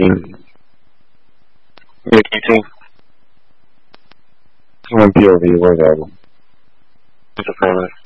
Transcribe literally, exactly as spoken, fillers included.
team. Yeah, key team. Come on, P O V, where's that? What's the family?